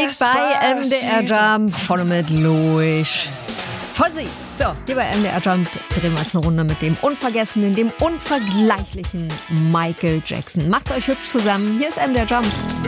bei MDR Jump. Vorne mit Louis Fonsi. So, hier bei MDR Jump drehen wir uns eine Runde mit dem Unvergessenen, dem unvergleichlichen Michael Jackson. Macht's euch hübsch zusammen. Hier ist MDR Jump.